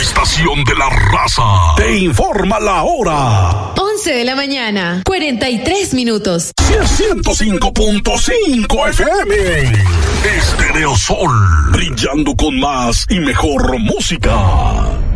estación de la raza te informa la hora. 11 de la mañana, 43 minutos. 105.5 FM. Estéreo Sol, brillando con más y mejor música.